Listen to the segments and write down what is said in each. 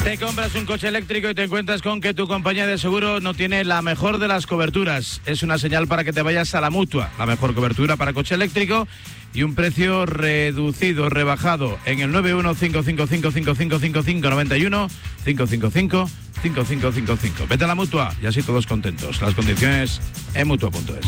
Te compras un coche eléctrico y te encuentras con que tu compañía de seguro no tiene la mejor de las coberturas. Es una señal para que te vayas a la Mutua, la mejor cobertura para coche eléctrico y un precio reducido, rebajado en el 91-555-5555-91, 555-5555. Vete a la Mutua y así todos contentos. Las condiciones en Mutua.es.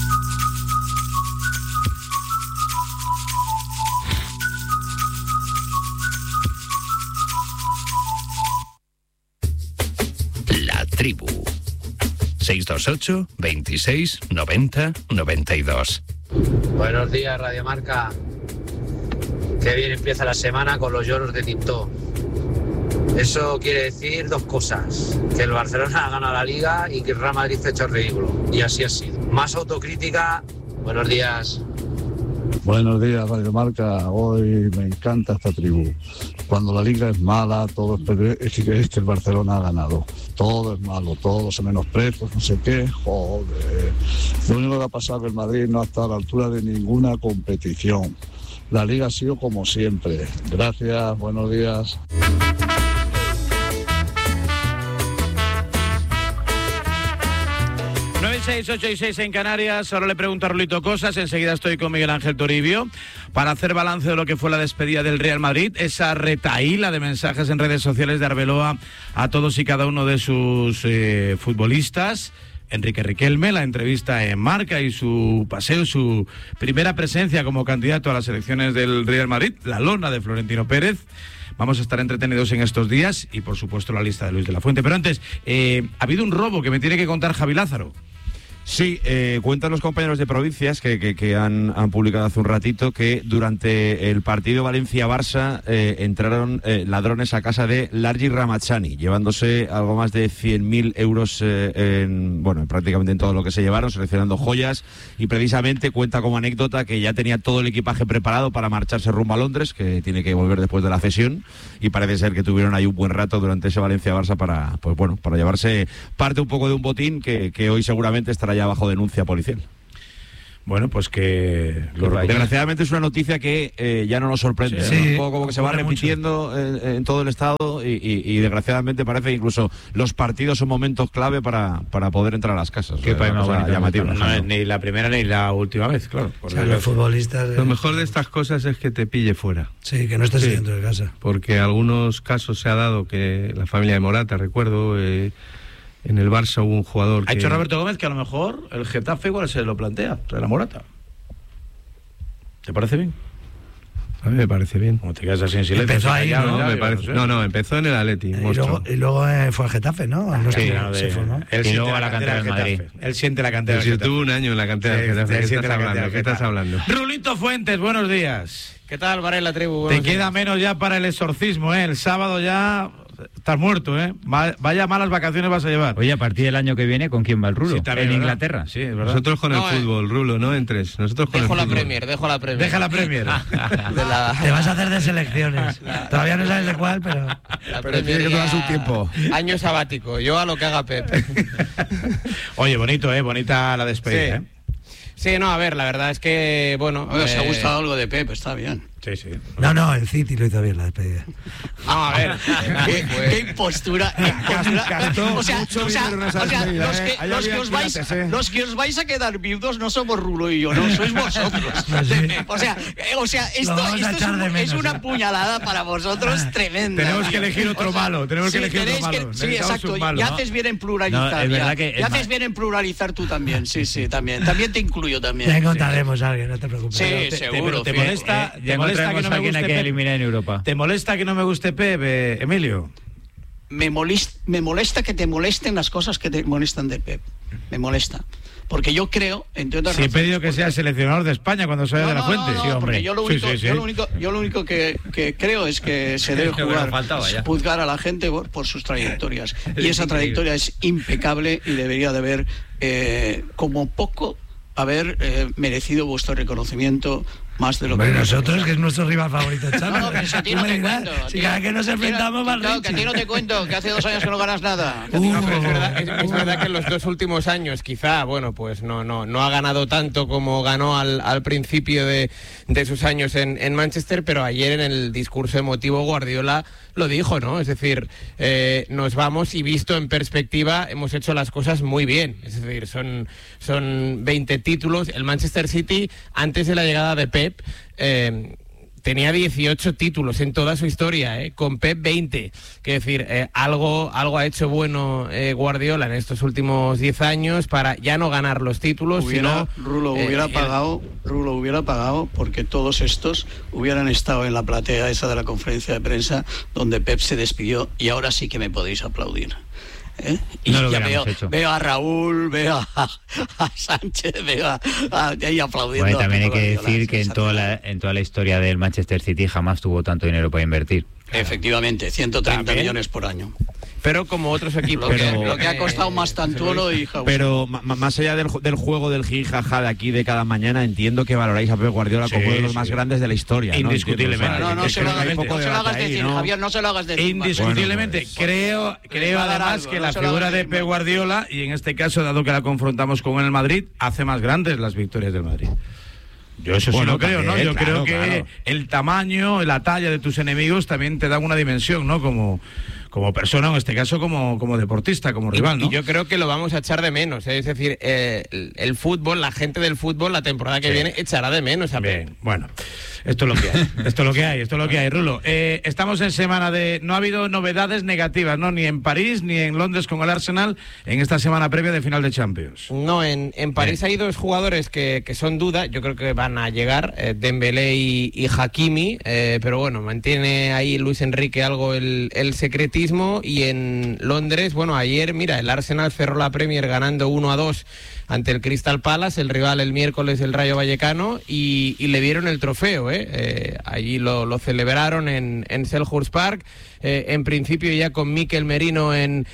Tribu 628 26 90 92. Buenos días, Radio Marca. Qué bien empieza la semana con los lloros de Tintó. Eso quiere decir dos cosas: que el Barcelona ha ganado la Liga y que el Real Madrid ha hecho el ridículo. Y así ha sido. Más autocrítica. Buenos días. Buenos días, Radio Marca. Hoy me encanta esta tribu. Cuando la Liga es mala, todo es que el Barcelona ha ganado. Todo es malo, todo se menosprecia, no sé qué. Joder. Lo único que ha pasado es que el Madrid no ha estado a la altura de ninguna competición. La Liga ha sido como siempre. Gracias, buenos días. 9-6, 8 y 6 en Canarias. Ahora le pregunto a Rulito cosas. Enseguida estoy con Miguel Ángel Toribio para hacer balance de lo que fue la despedida del Real Madrid. Esa retahíla de mensajes en redes sociales de Arbeloa a todos y cada uno de sus futbolistas. Enrique Riquelme, la entrevista en Marca y su paseo, su primera presencia como candidato a las elecciones del Real Madrid. La lona de Florentino Pérez. Vamos a estar entretenidos en estos días y, por supuesto, la lista de Luis de la Fuente. Pero antes, ha habido un robo que me tiene que contar Javi Lázaro. Sí, cuentan los compañeros de Provincias que han publicado hace un ratito que durante el partido Valencia-Barça entraron ladrones a casa de Largi Ramazzani, llevándose algo más de 100.000 euros prácticamente en todo lo que se llevaron, seleccionando joyas, y precisamente cuenta como anécdota que ya tenía todo el equipaje preparado para marcharse rumbo a Londres, que tiene que volver después de la cesión, y parece ser que tuvieron ahí un buen rato durante ese Valencia-Barça para llevarse parte un poco de un botín que hoy seguramente estará ya bajo denuncia policial. Bueno, pues que... Desgraciadamente es una noticia que ya no nos sorprende. Sí, un poco como que se va repitiendo en todo el estado y desgraciadamente parece que incluso los partidos son momentos clave para poder entrar a las casas. Qué llamativa. No es ni la primera ni la última vez, claro. O sea, los futbolistas... Lo mejor de estas cosas es que te pille fuera. Sí, que no estés dentro de casa. Porque en algunos casos se ha dado que la familia de Morata, recuerdo... En el Barça hubo un jugador que... Ha dicho Roberto Gómez que a lo mejor el Getafe igual se lo plantea, trae la Morata. ¿Te parece bien? A mí me parece bien. Como te quedas así en silencio. Empezó ahí, ¿no? Empezó en el Atleti. Y luego fue al Getafe, ¿no? Se formó. Y luego a la cantera del Madrid. Él siente la cantera del Getafe. Tuvo un año en la cantera del Getafe. ¿Qué estás hablando? Rulito Fuentes, buenos días. ¿Qué tal, Varela Tribu? Te queda menos ya para el exorcismo, ¿eh? El sábado ya... Estás muerto, ¿eh? Vaya malas vacaciones vas a llevar. Oye, a partir del año que viene, ¿con quién va el Rulo? Sí, también, en ¿verdad? Inglaterra. Sí, es verdad. Nosotros con el fútbol, Rulo, no entres. Nosotros con dejo el la fútbol. Premier. Deja la Premier. Te vas a hacer de selecciones. Todavía no sabes de cuál, pero... Pero tiene que tomarse un tiempo. Año sabático. Yo a lo que haga Pep. Oye, bonito, bonita la despedida, Sí. Sí, no, a ver, la verdad es que, bueno... ¿Os ha gustado algo de Pep? Está bien. Sí. No, el City lo hizo bien la despedida. A ver, qué impostura. Los que os vais a quedar viudos no somos Rulo y yo, no, sois vosotros. Esto es una puñalada para vosotros tremenda. Tenemos que elegir otro malo. Sí, exacto. Ya haces bien en pluralizar. Haces bien en pluralizar tú también. Sí, también. También te incluyo también. Ya encontraremos a alguien, no te preocupes. Sí, seguro. ¿Te molesta que no me guste que eliminar en Europa? ¿Te molesta que no me guste Pep, Emilio? Me molesta que te molesten las cosas que te molestan de Pep. Me molesta. Porque yo creo, entre otras razones... Si he pedido que sea seleccionador de España cuando se vaya de la Fuente. Sí, hombre. Yo lo único que creo es que se debe juzgar a la gente por sus trayectorias. Y esa trayectoria es impecable y debería de haber, como poco, haber merecido vuestro reconocimiento Más de lo Hombre, que nosotros, que es nuestro rival favorito, Chano. No, que si a ti Tú no me te dirás, cuento. si cada vez que nos enfrentamos va Claro, que a ti no te cuento, que hace 2 años que no ganas nada. No, pero es verdad que en los 2 últimos años quizá, bueno, pues no ha ganado tanto como ganó al principio de sus años en Manchester, pero ayer en el discurso emotivo Guardiola lo dijo, ¿no? Es decir, nos vamos y visto en perspectiva hemos hecho las cosas muy bien. Es decir, son 20 títulos. El Manchester City, antes de la llegada de Pep, tenía 18 títulos en toda su historia, con Pep 20. Quiero decir, algo ha hecho bueno Guardiola en estos últimos 10 años para ya no ganar los títulos, Rulo hubiera pagado porque todos estos hubieran estado en la platea esa de la conferencia de prensa donde Pep se despidió, y ahora sí que me podéis aplaudir. Y no ya veo a Raúl, veo a Sánchez, veo ahí aplaudiendo. Bueno, también hay que Guardiola, decir que en toda la historia del Manchester City jamás tuvo tanto dinero para invertir. Efectivamente, 130 millones por año. Pero como otros equipos. Lo que ha costado más Tantuolo y House. Pero más allá del juego del jijaja de aquí de cada mañana, entiendo que valoráis a Pep Guardiola como uno de los más grandes de la historia. Indiscutiblemente. No se lo hagas decir, Javier, no se lo hagas decir. Indiscutiblemente. Creo además que la figura de Pep Guardiola, y en este caso, dado que la confrontamos con el Madrid, hace más grandes las victorias del Madrid. Yo eso sí lo creo, ¿no? Yo creo que el tamaño, la talla de tus enemigos también te dan una dimensión, ¿no? Como persona, en este caso como deportista, como rival, ¿no? Y yo creo que lo vamos a echar de menos, es decir, el fútbol, la gente del fútbol, la temporada que viene echará de menos a Pep. Bien, bueno, esto es lo que hay, esto es lo que hay, Rulo. Estamos en semana no ha habido novedades negativas, ¿no? Ni en París ni en Londres con el Arsenal en esta semana previa de final de Champions. No, en París hay 2 jugadores que son duda, yo creo que van a llegar, Dembélé y Hakimi, pero bueno, mantiene ahí Luis Enrique algo el secretismo. Y en Londres, bueno, ayer, mira, el Arsenal cerró la Premier ganando 1-2 ante el Crystal Palace, el rival el miércoles el Rayo Vallecano, y le dieron el trofeo, allí lo celebraron en Selhurst Park, en principio ya con Mikel Merino en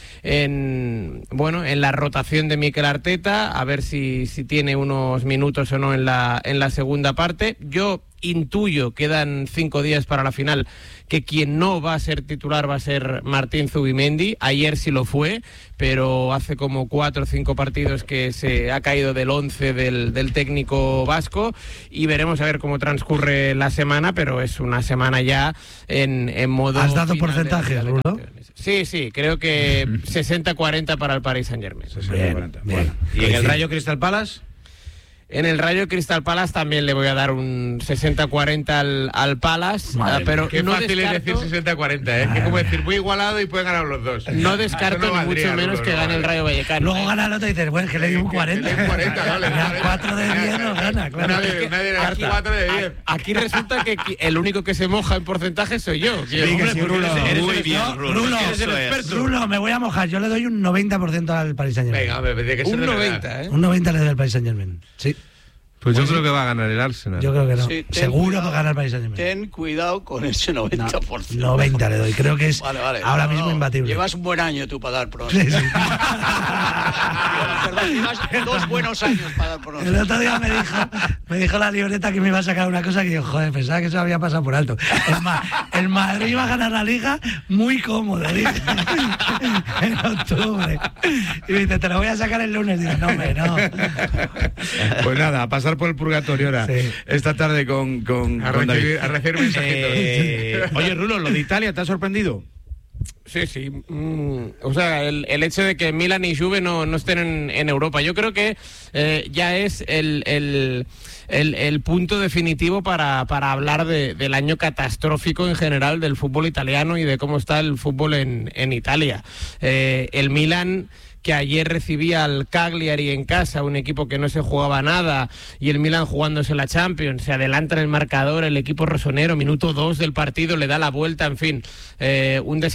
la rotación de Mikel Arteta, a ver si tiene unos minutos o no en la segunda parte. Yo intuyo, quedan 5 días para la final, que quien no va a ser titular va a ser Martín Zubimendi. Ayer sí lo fue, pero hace como 4 o 5 partidos que se ha caído del 11 del técnico vasco, y veremos a ver cómo transcurre la semana, pero es una semana ya en modo... ¿Has dado porcentajes, Rulo? Sí, creo que 60-40 para el Paris Saint-Germain. Bien. Bueno. ¿Y en el Rayo Crystal Palace? En el Rayo Crystal Palace también le voy a dar un 60-40 al Palace, pero qué no fácil descarto, es decir 60-40, que como decir muy igualado y pueden ganar los dos. No descarto ni mucho menos que gane el Rayo Vallecano. Luego gana el otro y dices, bueno, es que le di un 40. Le di un 40, no, le di 4 de 10 no gana, claro. Nadie le da 4 de 10. Aquí resulta que el único que se moja en porcentaje soy yo. Rulo, me voy a mojar. Yo le doy un 90% al Paris Saint-Germain. Venga, hombre, tiene que ser un de 90, Un 90 le doy al Paris Saint-Germain. Sí. Pues yo creo que va a ganar el Arsenal. Yo creo que no. Sí, seguro que va a ganar el Paris Saint-Germain. Ten cuidado con ese 90%. 90 le doy. Creo que es ahora mismo imbatible. Llevas un buen año tú para dar pronósticos. Sí. Perdón, llevas 2 buenos años para dar pronósticos. El otro día me dijo la libreta que me iba a sacar una cosa que yo, joder, pensaba que eso había pasado por alto. El Madrid iba a ganar la Liga muy cómodo, dije, en octubre. Y me dice, te lo voy a sacar el lunes. Digo, no, hombre, no. Pues nada, a pasar por el purgatorio ahora, esta tarde con David. A recibir mensajitos. Oye, Rulo, ¿lo de Italia te ha sorprendido? Sí. O sea, el hecho de que Milan y Juve no estén en Europa, yo creo que ya es el punto definitivo para hablar del año catastrófico en general del fútbol italiano y de cómo está el fútbol en Italia. El Milan, que ayer recibía al Cagliari en casa, un equipo que no se jugaba nada, y el Milan jugándose la Champions, se adelanta en el marcador el equipo rosonero, minuto 2 del partido, le da la vuelta, en fin, un desastre absoluto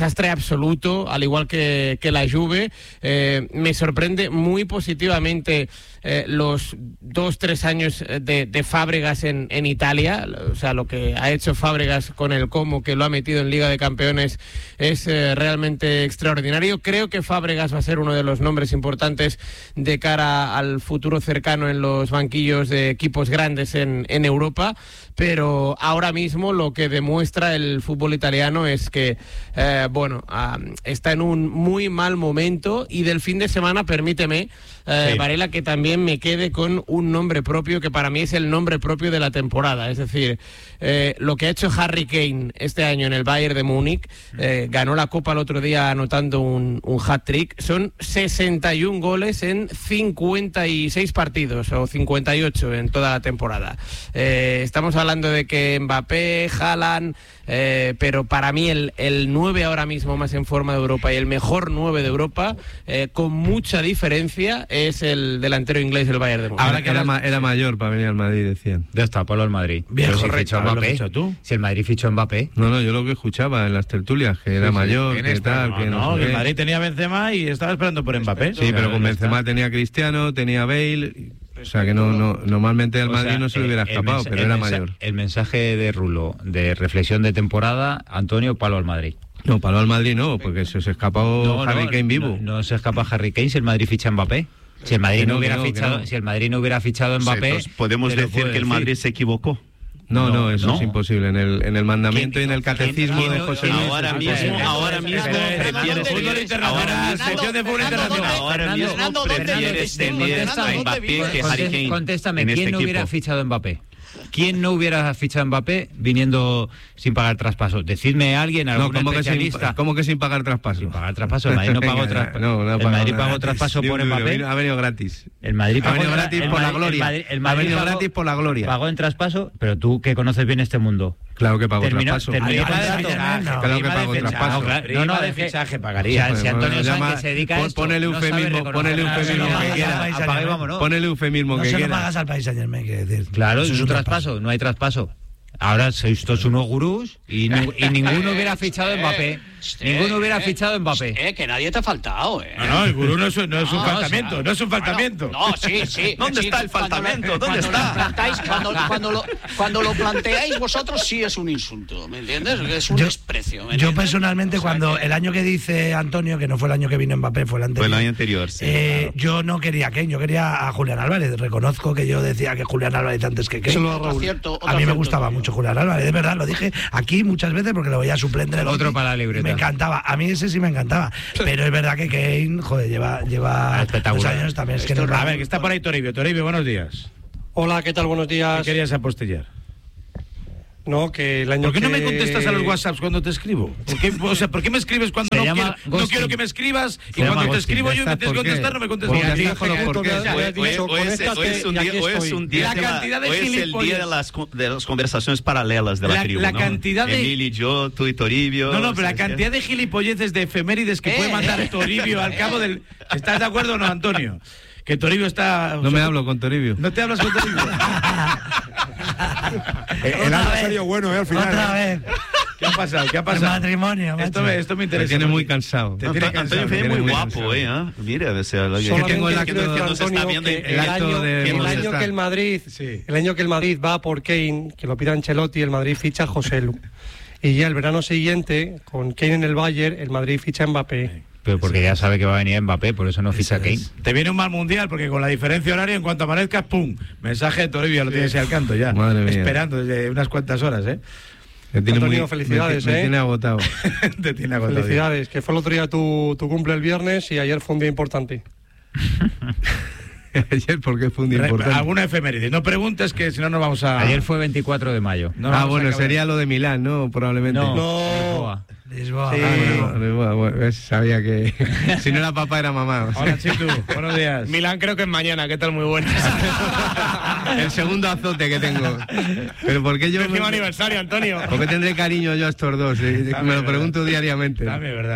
absoluto, al igual que la Juve. Me sorprende muy positivamente los 2-3 años de Fábregas en Italia. O sea, lo que ha hecho Fábregas con el Como, que lo ha metido en Liga de Campeones, es realmente extraordinario. Creo que Fábregas va a ser uno de los nombres importantes de cara al futuro cercano en los banquillos de equipos grandes en Europa, pero ahora mismo lo que demuestra el fútbol italiano es que está en un muy mal momento. Y del fin de semana, permíteme, Varela, que también me quede con un nombre propio que para mí es el nombre propio de la temporada. Es decir, lo que ha hecho Harry Kane este año en el Bayern de Múnich, ganó la Copa el otro día anotando un hat-trick. Son 61 goles en 56 partidos, o 58 en toda la temporada. Estamos hablando de que Mbappé, Haaland, pero para mí el 9 ahora mismo más en forma de Europa y el mejor 9 de Europa, con mucha diferencia, es el delantero inglés del Bayern de Múnich. Ahora que era mayor para venir al Madrid, decían. Ya está, Pablo al Madrid. Bien, pero correcto. si fichó Mbappé, ¿Tú? si el Madrid fichó Mbappé. No, yo lo que escuchaba en las tertulias, que era mayor, que tal, No, que no, sé que el qué. Madrid tenía Benzema y estaba esperando por Mbappé. Sí, pero con ya Benzema está. tenía Cristiano, tenía Bale. O sea que no normalmente al Madrid no se le hubiera escapado, pero era mayor. El mensaje de Rulo de reflexión de temporada, Antonio, palo al Madrid. No, palo al Madrid no, porque se escapó Harry Kane vivo. No se escapa Harry Kane si el Madrid ficha a Mbappé. Si el Madrid no hubiera fichado a Mbappé, Entonces, podemos decir que el Madrid se equivocó. No, eso es imposible. En el mandamiento y en el catecismo de José Luis. Ahora mismo prefieres tener a Mbappé que Harry Kane. Contéstame, en ¿quién este no hubiera equipo? fichado a Mbappé? ¿Quién no hubiera fichado a Mbappé viniendo sin pagar traspaso? Decidme a alguien, algún especialista. ¿Cómo que sin pagar traspaso? Sin pagar traspaso, el Madrid no pagó traspaso. El Madrid pagó traspaso por Mbappé. Ha venido gratis. El Madrid Ha venido gratis por la gloria. Ha venido gratis por la gloria. Pagó en traspaso, pero tú que conoces bien este mundo. Claro que pagó traspaso. Claro que pagó traspaso. No, de fichaje pagaría. Si Antonio Sánchez se dedica a esto, pon el eufemismo que quiera. Pon el eufemismo que quiera. No se lo pagas al Paris Saint-Germain, quiere decir. Claro, es un traspaso, no hay traspaso. Ahora sois todos unos gurús y ninguno hubiera fichado a Mbappé. Ninguno hubiera fichado a Mbappé. Que nadie te ha faltado, No, el gurú no es un faltamiento, no es un faltamiento. No, sí. ¿Dónde está el faltamiento? ¿Dónde está? Cuando lo planteáis vosotros sí es un insulto, ¿me entiendes? Es un desprecio. Yo personalmente, el año que dice Antonio, que no fue el año que vino Mbappé, fue el anterior. Fue el año anterior, sí. Yo no quería a Kane, yo quería a Julián Álvarez. Reconozco que yo decía que Julián Álvarez antes que Kane. A mí me gustaba mucho Julián Álvarez, de verdad, lo dije aquí muchas veces porque lo veía suplente de otro para la libreta. Me encantaba, a mí ese sí me encantaba. Pero es verdad que Kane, joder, lleva 2 años también. Es que no, a ver, que está por ahí Toribio. Toribio, buenos días. Hola, ¿qué tal? Buenos días. ¿Qué querías apostillar? No, que el año ¿Por qué no me contestas a los WhatsApps cuando te escribo? ¿Por qué me escribes cuando no quiero que me escribas? Y cuando te escribo yo que te contestar no me contestas. O es un día el día de las conversaciones paralelas de la tribu. La cantidad de... Emilio y yo, tú y Toribio. No, pero la cantidad de gilipolleces de efemérides que puede mandar Toribio al cabo del... ¿Estás de acuerdo o no, Antonio? Que Toribio está... No me hablo con Toribio. ¿No te hablas con Toribio? El año salió bueno, al final. Otra vez. ¿Qué ha pasado? El matrimonio, esto me interesa. Me tiene muy cansado. Antonio fue muy guapo, Mira, o sea, yo tengo el acto el año que el Madrid va por Kane, que lo pida Ancelotti, el Madrid ficha a José Lu. Y ya el verano siguiente, con Kane en el Bayern, el Madrid ficha a Mbappé. Pero porque ya sabe que va a venir Mbappé, por eso no ficha a Kane. Te viene un mal mundial, porque con la diferencia horaria, en cuanto amanezcas, ¡pum! Mensaje de Toribio, lo tienes ahí al canto ya. Madre mía. Esperando desde unas cuantas horas, Antonio, felicidades, me tiene agotado. Te tiene agotado. Felicidades, que fue el otro día tu cumple el viernes y ayer fue un día importante. Ayer, ¿por qué fue un día importante? Alguna efeméride. No preguntes, que si no nos vamos a... Ayer fue 24 de mayo. Bueno, sería lo de Milán, ¿no? Probablemente. No. Lisboa. Sí. Bueno, sabía que si no era papá era mamá. Hola, Chitu, buenos días. Milán creo que es mañana, ¿qué tal? Muy buenas. El segundo azote que tengo. Pero ¿por qué yo? Próximo aniversario, Antonio. ¿Por qué tendré cariño yo a estos dos? Me lo pregunto diariamente. Dame, verdad.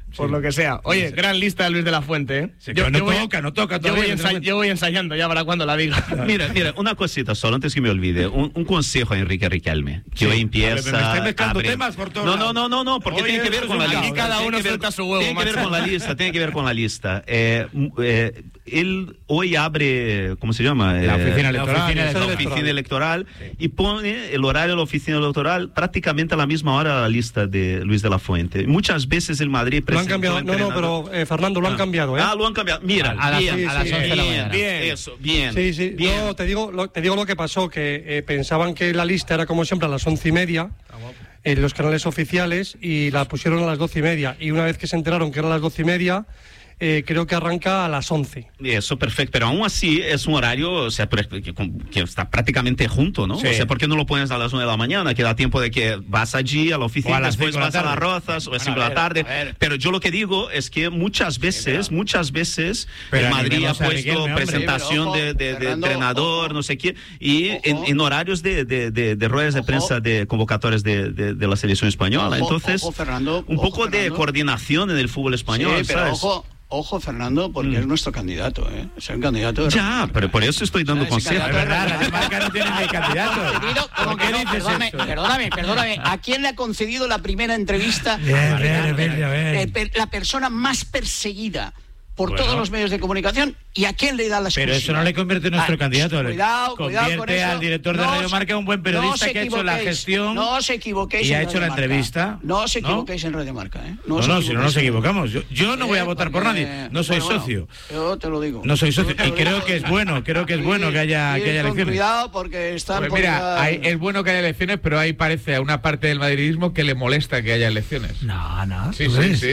por lo que sea. Oye, gran lista de Luis de la Fuente, ¿eh? Sí, no toca todavía. Yo voy ensayando ya para cuando la diga. Mira, una cosita solo, antes que me olvide. Un consejo a Enrique Riquelme, que hoy empieza... Pero me estáis mezclando temas por todos lados. No, porque tiene que ver con la lista. Aquí cada uno suelta su huevo. Tiene que ver con la lista. Él hoy abre, ¿cómo se llama? La oficina electoral. Y pone el horario de la oficina electoral prácticamente a la misma hora la lista de Luis de la Fuente. Muchas veces el Madrid lo han cambiado. No, pero Fernando, lo han cambiado, ¿eh? Lo han cambiado. Mira, a las 11 de la mañana. Bien. Sí. Bien. No, te digo lo que pasó, que pensaban que la lista era como siempre a las 11:30 en los canales oficiales y la pusieron a las 12:30. Y una vez que se enteraron que eran las 12:30, creo que arranca a las 11. Eso, perfecto, pero aún así es un horario, o sea, que está prácticamente junto, ¿no? Sí. O sea, ¿por qué no lo pones a las 1 de la mañana? Que da tiempo de que vas allí a la oficina, después vas a las Rozas, o a 5 de la tarde. Pero yo lo que digo es que muchas veces el Madrid ha puesto presentación de entrenador, no sé qué, y en horarios de ruedas de prensa de convocatorias de la selección española. Entonces, un poco de coordinación en el fútbol español, ¿sabes? Ojo, Fernando, porque es nuestro candidato, ¿eh? Es un candidato. Ya, pero por eso estoy dando consejos. Es verdad, Radio Marca no tiene ni candidato. ¿Por qué dices eso? Perdóname. ¿A quién le ha concedido la primera entrevista? La persona más perseguida por todos los medios de comunicación, ¿y a quién le da la exclusiva? Pero eso no le convierte en nuestro candidato. Cuidado con convierte eso. al director de Radio Marca un buen periodista que ha hecho la gestión. No os equivoquéis y ha hecho la entrevista. No os equivoquéis en Radio Marca, ¿eh? No, si no nos equivocamos. Yo no voy a votar por nadie. No soy socio. Yo te lo digo. No soy socio. Y creo que es bueno que haya elecciones. Cuidado porque están... Pues mira, es bueno que haya elecciones, pero ahí parece a una parte del madridismo que le molesta que haya elecciones. No. Sí,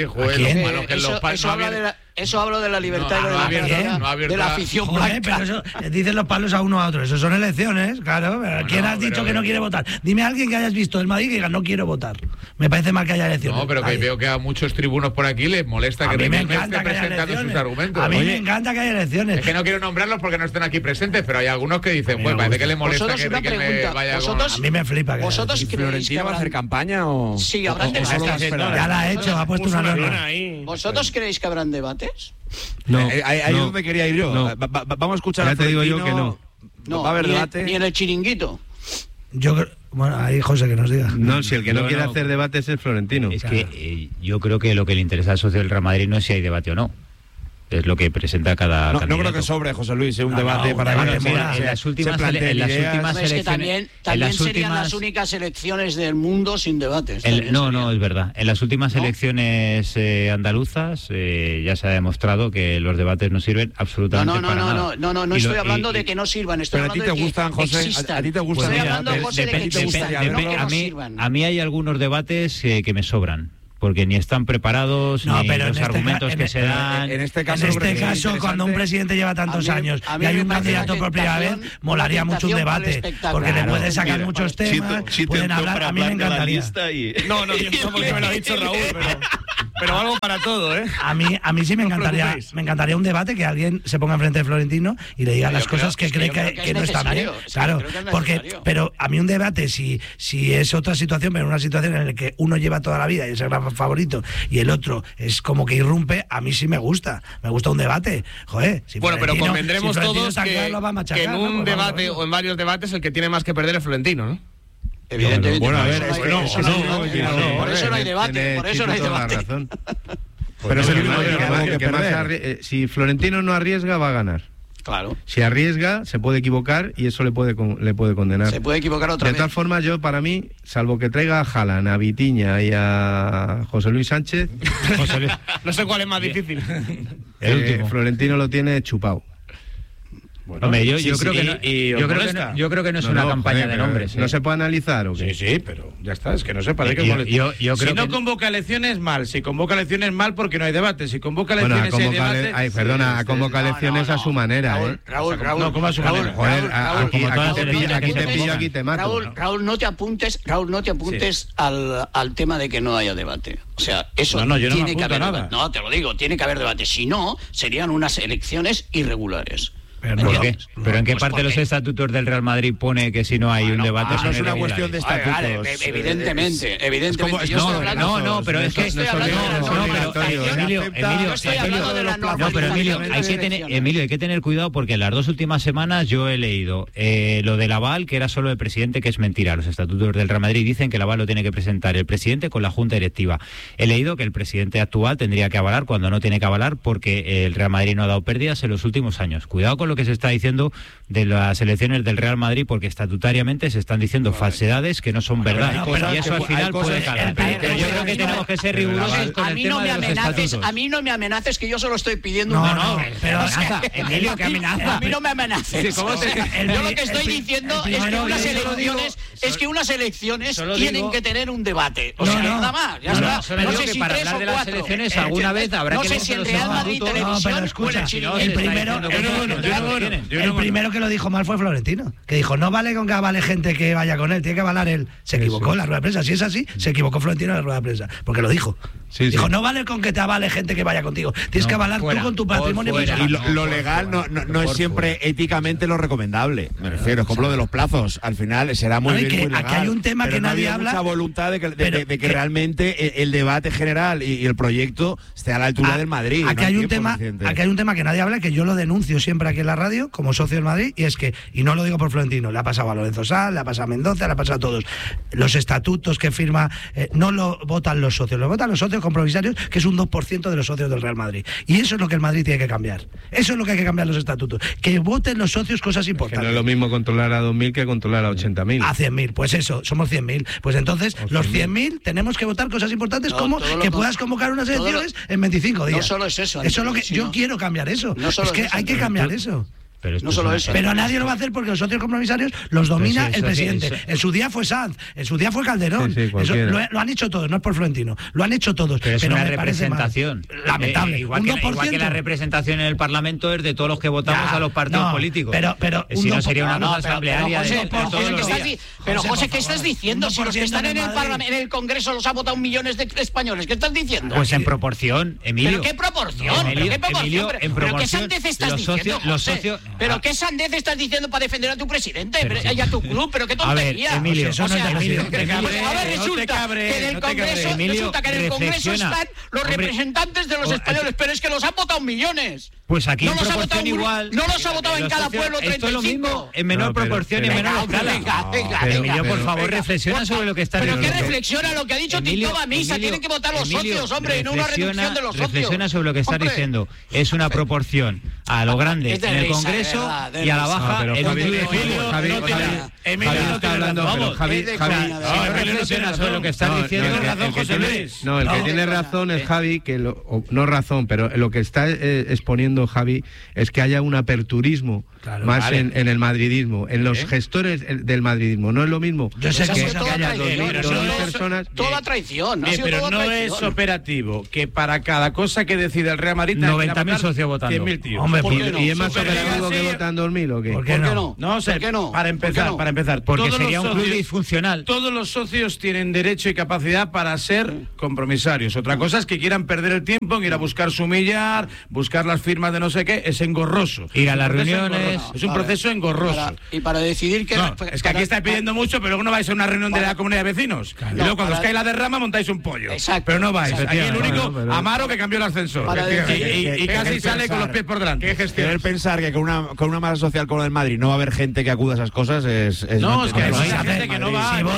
eso habla de la libertad de la afición blanca. Pero eso dicen los palos a uno a otro. Eso son elecciones, claro. Pero ¿quién has dicho que no quiere votar? Dime a alguien que hayas visto del Madrid que diga no quiero votar. Me parece mal que haya elecciones. No, pero que veo que a muchos tribunos por aquí les molesta que me encanta estén presentando sus argumentos. A mí me encanta que haya elecciones. Es que no quiero nombrarlos porque no estén aquí presentes, pero hay algunos que dicen, pues parece que les molesta que Riquelme vaya con... A mí me flipa. ¿Vosotros ¿Florentino va a hacer campaña o...? Sí, habrán ya la ha hecho, ha puesto una norma. ¿Vosotros creéis que habrán debates? No, ahí es donde quería ir yo. No. Vamos a escuchar ya te digo yo que no. No, va a haber debate. Ni en el chiringuito. Yo creo... Bueno, ahí José que nos diga. No, si el que no quiere hacer debates es Florentino. Es que yo creo que lo que le interesa al socio del Real Madrid no es si hay debate o no. Es lo que presenta cada candidato. No creo que sobre, José Luis, un debate para que en las últimas elecciones. Es que también serían las únicas elecciones del mundo sin debates. No, es verdad. En las últimas elecciones andaluzas ya se ha demostrado que los debates no sirven absolutamente para nada. No estoy hablando de que no sirvan. Estoy hablando de que existan. ¿A ti te gustan? Estoy hablando, José, de que existan. A mí hay algunos debates que me sobran. Porque ni están preparados, ni los argumentos que se dan. En este caso, cuando un presidente lleva tantos años y hay un candidato por primera vez, molaría mucho un debate. Porque le puede sacar muchos temas, pueden hablar. A mí me encantaría. No, porque me lo ha dicho Raúl, pero algo para todo, ¿eh? A mí sí me encantaría un debate, que alguien se ponga enfrente de Florentino y le diga las cosas que cree que no están bien. Claro, pero a mí un debate, si es otra situación, pero una situación en la que uno lleva toda la vida y es el gran favorito y el otro es como que irrumpe, a mí sí me gusta un debate. Joder, bueno, pero convendremos todos que en un debate o en varios debates el que tiene más que perder es Florentino, ¿no? Evidentemente. Bueno, a ver, por eso no hay debate. Pero si Florentino no arriesga, va a ganar. Claro. Si arriesga, se puede equivocar y eso le puede condenar. Se puede equivocar otra vez. De tal forma, yo, para mí, salvo que traiga a Haaland, a Vitiña y a José Luis Sánchez... No sé cuál es más difícil. Florentino lo tiene chupado. Bueno, hombre, yo creo que no es una campaña de nombres. ¿No se puede analizar o qué? Sí, pero ya está, es que no se parece si no convoca elecciones, mal. Si convoca elecciones, mal, porque no hay debate. Si convoca elecciones, hay debate. Convoca elecciones a su manera, Raúl, no, ¿cómo a su manera? Joder, aquí te pillo, aquí te mato. Raúl, no te apuntes al tema de que no haya debate. O sea, eso yo tiene que haber debate. No, te lo digo, tiene que haber debate. Si no, serían unas elecciones irregulares. ¿Por qué? ¿Pero en qué parte de los estatutos del Real Madrid pone que si no hay un debate no es una cuestión de estatutos? Evidentemente. No, pero es que Emilio, hay que tener cuidado porque en las 2 últimas semanas yo he leído lo del aval, que era solo el presidente, que es mentira. Los estatutos del Real Madrid dicen que el aval lo tiene que presentar el presidente con la junta directiva. He leído que el presidente actual tendría que avalar cuando no tiene que avalar porque el Real Madrid no ha dado pérdidas en los últimos años. Cuidado con lo que se está diciendo de las elecciones del Real Madrid, porque estatutariamente se están diciendo falsedades que no son verdad, y eso al final puede calar. Pero yo creo que tenemos que ser rigurosos con el tema de los estatutos. A mí no me amenaces, que yo solo estoy pidiendo pero Emilio, ¿qué amenaza? A mí no me amenaces. Yo lo que estoy diciendo es que unas elecciones tienen que tener un debate. O sea, nada más. Ya está. No sé si para hablar de las elecciones alguna vez habrá que... No sé si en Real Madrid Televisión o en el Chiringuito. El primero que lo dijo mal fue Florentino, que dijo, no vale con que avale gente que vaya con él, tiene que avalar él. Se equivocó en la rueda de prensa. Si es así, se equivocó Florentino en la rueda de prensa, porque lo dijo. Dijo, no vale con que te avale gente que vaya contigo, tienes que avalar tú con tu patrimonio personal. Y lo legal no es siempre éticamente lo recomendable. Me refiero, es como lo de los plazos. Al final será muy bien, muy legal. Aquí hay un tema que nadie habla. Mucha voluntad de que realmente el debate general y el proyecto esté a la altura del Madrid. Aquí hay un tema que nadie habla, que yo lo denuncio siempre aquí en la radio como socio del Madrid, y es que, y no lo digo por Florentino, le ha pasado a Lorenzo Sanz, le ha pasado a Mendoza, le ha pasado a todos. Los estatutos que firma no lo votan los socios, lo votan los socios compromisarios, que es un 2% de los socios del Real Madrid. Y eso es lo que el Madrid tiene que cambiar. Eso es lo que hay que cambiar los estatutos. Que voten los socios cosas importantes. Que no es lo mismo controlar a 2.000 que controlar a 80.000. A 100.000, pues eso, somos 100.000. Pues entonces, los 100.000 tenemos que votar cosas importantes como que puedas convocar unas elecciones en 25 días. No solo es eso. Eso es lo que yo quiero cambiar eso. Es que hay que cambiar eso. No solo eso. Pero nadie lo va a hacer porque los socios compromisarios los domina el presidente. En su día fue Sanz, en su día fue Calderón. Eso lo han hecho todos, no es por Florentino. Lo han hecho todos. Pero es una representación. Lamentable. Igual que la representación en el Parlamento es de todos los que votamos a los partidos políticos. Pero si no sería una cosa asamblearia de todos los días. Pero José, ¿qué estás diciendo? Si los que están en el Congreso los ha votado millones de españoles, ¿qué estás diciendo? Pues en proporción, Emilio. ¿Pero qué proporción? ¿Pero qué sandez estás diciendo? Los socios... ¿Pero qué sandez estás diciendo para defender a tu presidente y a tu club? ¿Pero qué tontería? A ver, Emilio, ahora resulta que en el Congreso están los representantes de los españoles, pero es que los han votado millones. Pues aquí en proporción igual. No los ha votado en cada pueblo 35. Esto es lo mismo, en menor proporción y en menor escala. Emilio, por favor, reflexiona sobre lo que está diciendo. ¿Pero qué reflexiona? Lo que ha dicho Tito Misa, tienen que votar los socios, hombre, y no una reducción de los socios. Reflexiona sobre lo que está diciendo. Es una proporción a lo grande en el Congreso y a la baja en un club de fútbol. Emilio no está hablando, pero Javi reflexiona sobre lo que está diciendo. No, el que tiene razón es Javi, que no razón, pero lo que está exponiendo Javi es que haya un aperturismo más en el madridismo, en los gestores del madridismo. No es lo mismo. Yo sé que haya 2.000 personas. Toda traición. Pero no es operativo que para cada cosa que decida el Real Madrid 90.000 socios votando. 100.000 tíos. Hombre, ¿y es más operativo que votan 2.000 o qué? ¿Por qué no? No sé, para empezar. Porque sería un club disfuncional. Todos los socios tienen derecho y capacidad para ser compromisarios. Otra cosa es que quieran perder el tiempo en ir a buscar su millar, buscar las firmas de no sé qué, es engorroso. Ir a las reuniones. Es un proceso engorroso. Y para decidir que... es que aquí estáis pidiendo mucho, pero luego no vais a una reunión de la comunidad de vecinos. Y luego cuando os cae la derrama montáis un pollo. Exacto. Pero no vais. Aquí el único Amaro que cambió el ascensor. Y casi sale con los pies por delante. Querer pensar que con una masa social como el Madrid no va a haber gente que acuda a esas cosas es no, es que hay gente que no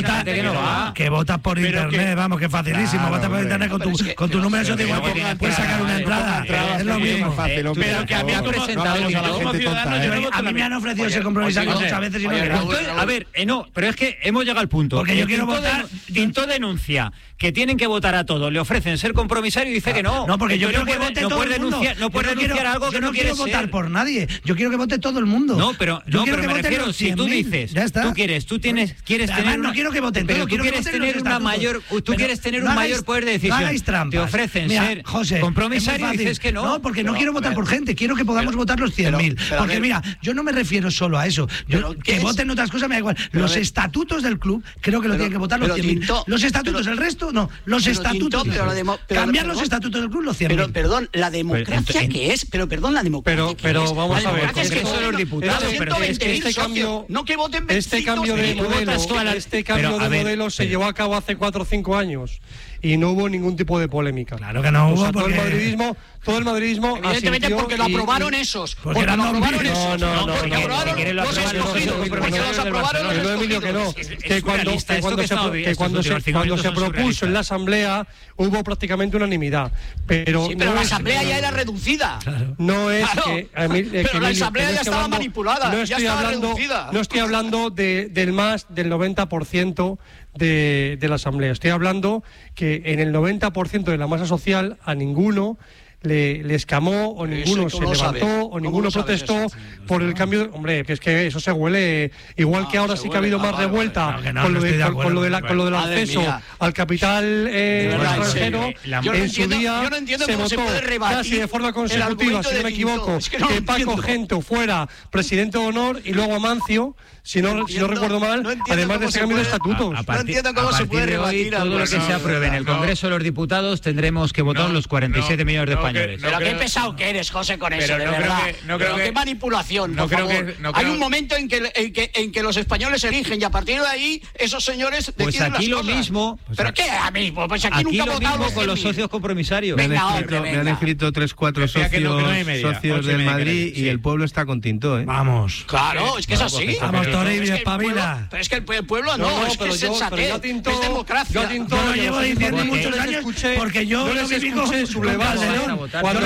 va. Que vota por internet, vamos, que es facilísimo. Vota por internet con tu número de igual puedes sacar una entrada. Es lo mismo. Pero que a mí a mí me han ofrecido ser compromisario muchas veces y no quiero. A ver, no, pero es que hemos llegado al punto. Porque yo quiero votar. Tinto denuncia que tienen que votar a todos, le ofrecen ser compromisario y dice que no. No, porque yo quiero que vote todo el mundo. No puedes denunciar algo que no quieres votar por nadie. Yo quiero que vote todo el mundo. No, pero me refiero, si tú dices, quieres tener, no quiero que voten todos, pero tú quieres tener un mayor poder de decisión. Te ofrecen ser compromisario y dices que no. No, porque no quiero votar por urgente. Quiero que podamos votar los 100.000. Porque mira, yo no me refiero solo a eso. Que voten otras cosas me da igual. Los estatutos del club creo que lo tienen que votar los 100.000. Los estatutos, el resto no. Los estatutos. Cambiar los estatutos del club los 100.000. Pero perdón, la democracia ¿qué es? Pero perdón, la democracia. Pero vamos a ver. Es que son los diputados. Este cambio, no que voten 25, este cambio de modelo se llevó a cabo hace 4 o 5 años y no hubo ningún tipo de polémica. Claro que no hubo. O sea, todo el madridismo evidentemente porque lo aprobaron esos. Porque lo aprobaron esos. No, porque aprobaron los escogidos. Porque los aprobaron los escogidos. Que cuando se propuso en la asamblea hubo prácticamente unanimidad. Pero la asamblea ya era reducida. No es que... Pero la asamblea ya estaba manipulada. No estoy hablando del más del 90% de la asamblea. Estoy hablando que en el 90% de la masa social a ninguno le escamó o ninguno se levantó o ninguno protestó por el cambio. Hombre, que es que eso se huele. Igual que ahora sí que ha habido más revuelta con lo del acceso al capital extranjero. En su día se votó casi de forma consecutiva, si no me equivoco, que Paco Gento fuera presidente de honor y luego Amancio, si no recuerdo mal, además de ese cambio de estatutos. No entiendo cómo se puede rebatir todo lo que se apruebe en el Congreso de los Diputados tendremos que votar los 47 millones de españoles. Pero qué pesado que eres, José, con eso, de verdad. Pero qué manipulación, por favor. Hay un momento en que los españoles eligen y a partir de ahí esos señores deciden pues aquí las lo cosas. Mismo. ¿Pero qué mismo? Pues aquí nunca lo votado mismo con los socios compromisarios. Me han escrito 3-4 socios del Madrid y el pueblo está con Tinto, ¿eh? Vamos. Claro, es que es así. Vamos, Toribio, espabila. Pero es que el pueblo no, es que es sensatez, es democracia. Yo lo llevo diciendo muchos años porque yo lo viví con Calderón.